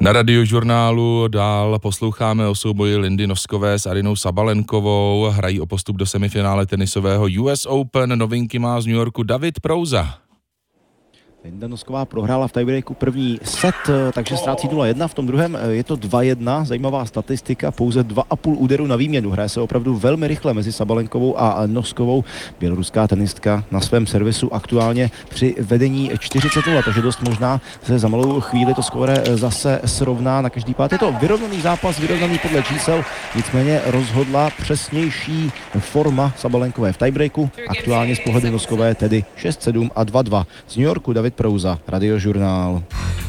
Na Radiožurnálu dál posloucháme o souboji Lindy Noskové s Arynou Sabalenkovou. Hrají o postup do semifinále tenisového US Open. Novinky má z New Yorku David Prouza. Linda Nosková prohrála v tiebreaku první set, takže ztrácí 0-1, v tom druhém je to 2-1, zajímavá statistika, pouze 2,5 úderu na výměnu, hraje se opravdu velmi rychle mezi Sabalenkovou a Noskovou. Běloruská tenistka na svém servisu aktuálně při vedení 40-0, takže dost možná se za malou chvíli to skóre zase srovná. Na každý pád je to vyrovnaný zápas, vyrovnaný podle čísel, nicméně rozhodla přesnější forma Sabalenkové v tiebreaku, aktuálně z pohledu Noskové tedy 6-7 a 2-2. Z New Yorku David Prouza, Radiožurnál.